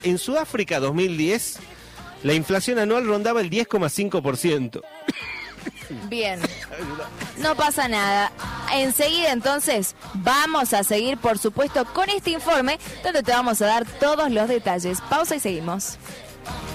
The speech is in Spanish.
En Sudáfrica 2010, la inflación anual rondaba el 10,5%. Bien, no pasa nada. Enseguida entonces vamos a seguir, por supuesto, con este informe donde te vamos a dar todos los detalles. Pausa y seguimos.